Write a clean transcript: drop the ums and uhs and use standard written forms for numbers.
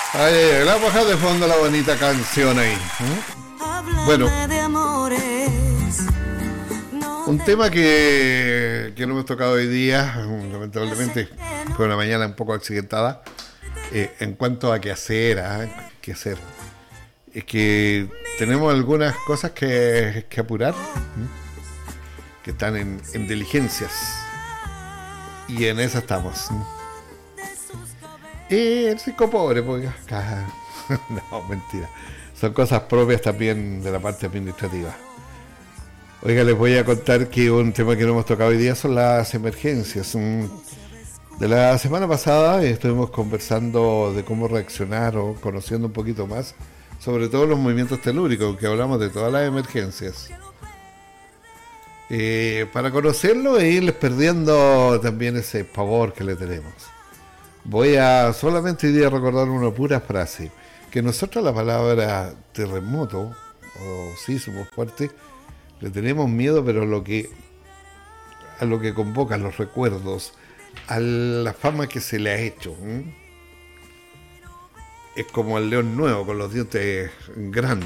Ay, ay, ay, la vamos a dejar de fondo la bonita canción ahí. Bueno, un tema que no hemos tocado hoy día, lamentablemente fue una mañana un poco accidentada, en cuanto a qué hacer, qué hacer. Es que tenemos algunas cosas que apurar, que están en diligencias, y en esas estamos. El psico pobre, pues. No, mentira. Son cosas propias también de la parte administrativa. Oiga, les voy a contar que un tema que no hemos tocado hoy día son las emergencias. De la semana pasada estuvimos conversando de cómo reaccionar o conociendo un poquito más, sobre todo los movimientos telúricos, que hablamos de todas las emergencias. Para conocerlo e irles perdiendo también ese pavor que le tenemos. Voy a solamente hoy día recordar una pura frase, que nosotros la palabra terremoto o sismo fuerte le tenemos miedo, pero a lo que convoca, los recuerdos, a la fama que se le ha hecho. Es como el león nuevo con los dientes grandes.